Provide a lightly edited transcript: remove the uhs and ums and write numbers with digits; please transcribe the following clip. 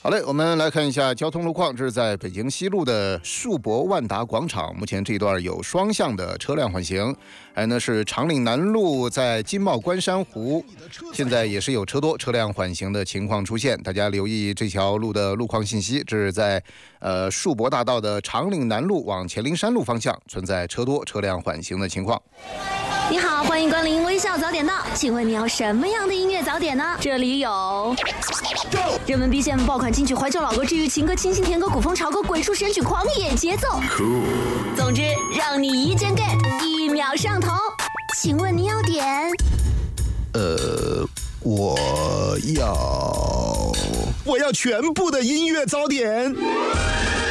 好嘞，我们来看一下交通路况。这是在北京西路的树博万达广场，目前这一段有双向的车辆缓行。还有呢是长岭南路在金茂关山湖，现在也是有车多，车辆缓行的情况出现，大家留意这条路的路况信息。这是在树博大道的长岭南路往乾陵山路方向存在车多，车辆缓行的情况。 你好，欢迎光临微笑早点到，请问你要什么样的音乐早点呢？这里有热门 BGM 爆款金曲、怀旧老歌、治愈情歌、清新甜歌、古风潮歌、鬼畜神曲、狂野节奏。总之，让你一键 get， 一秒上头。请问你要点？ 我要全部的音乐早点。